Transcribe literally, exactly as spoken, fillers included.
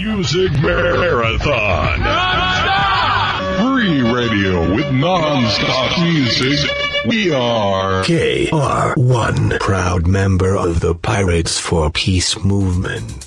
Music Marathon. Non-stop! Free radio with non-stop music. We are K R one, proud member of the Pirates for Peace movement.